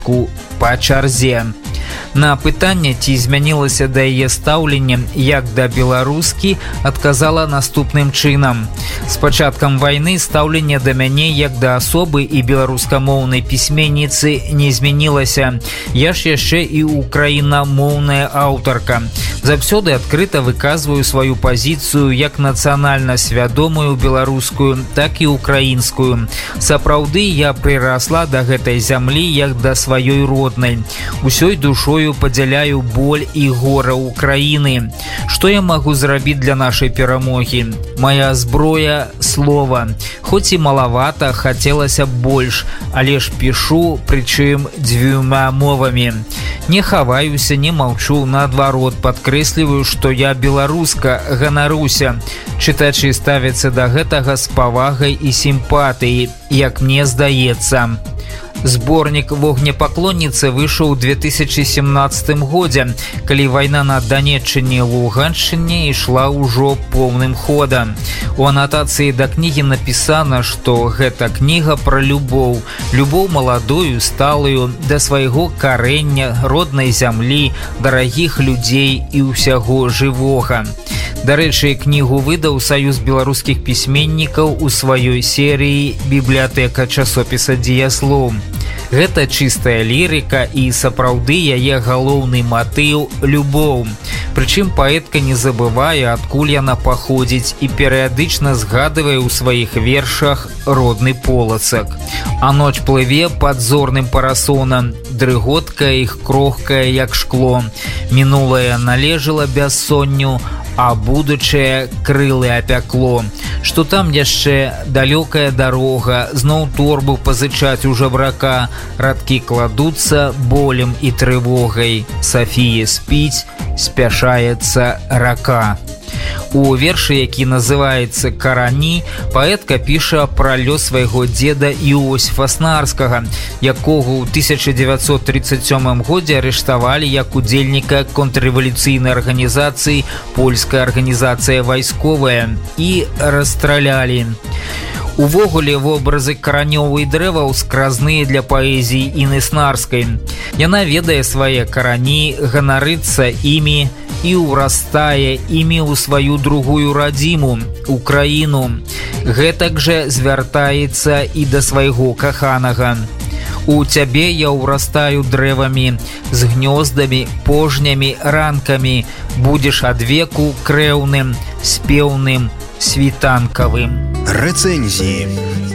па чарзе. На пытанне, ці змянілася да яе стаўленне як да беларускі, адказала наступным чынам. З пачаткам вайны стаўленне да мяне як да асобы і беларускамоўнай пісьменніцы не змянілася. Я ж яшчэ і украінамоўная аўтарка. Заўсёды адкрыта выказваю сваю пазіцыю як нацыянальна свядомую беларускую, так і украінскую. Сапраўды я прырасла да гэтай зямлі як да сваёй роднай. Усёй душою падзяляю боль і гора Украіны. Што я магу зрабіць для нашай перамогі? Моя зброя – слова. Хоць і малавата, хацелася больш, але ж пішу, прычым 2 мовамі. Не хаваюся, не маўчу, наадварот, падкрэсліваю, што я беларуска, ганаруся. Чытачы ставяцца да гэтага з павагай і сімпатыяй, як мне здаецца. Зборнік «Вогнепаклонніцы» выйшаў у 2017 годзе, калі вайна на Данеччыне і Луганшчыне ішла ўжо поўным ходам. У анатацыі да кнігі напісана, што гэта кніга пра любоў. Любоў маладую, сталую, да свайго карэння, роднай зямлі, дарагіх людзей і ўсяго жывога. Дарэчы, кнігу выдаў Саюз беларускіх пісьменнікаў у сваёй серыі «Бібліятэка часопіса «Дзеяслоў». Гэта чыстая лірыка і сапраўды яе галоўны матыў – любоў. Прычым паэтка не забывае, адкуль яна паходзіць, і перыядычна згадывае ў сваіх вершах родны Полацак. А ноч плыве пад зорным парасонам, дрыготкая іх крохкая, як шкло. Мінулае належала бяссонню, а будучае крылы апякло. Што там яшчэ далёкая дарога, зноў торбу пазычаць у жабрака, радкі кладуцца болем і трывогай. Сафія спіць, спяшаецца рака. У вершы, які называецца «Карані», паэтка піша пра лёс свайго дзеда Іосіфа Снарскага, якога ў 1937 годзе арыштавалі як удзельніка контррэвалюцыйнай арганізацыі «Польская арганізацыя вайсковая» і расстралялі. Увогуле, вобразы каранёў і дрэваў скразныя для паэзіі Інны Снарскай. Яна ведае свае карані, ганарыцца імі і ўрастае імі ў сваю другую радзіму – Украіну. Гэтак жа звяртаецца і да свайго каханага. У цябе я ўрастаю дрэвамі, з гнёздамі, пожнямі, ранкамі. Будзеш адвеку крэўным, спеўным, світанкавым. Рэцэнзіі.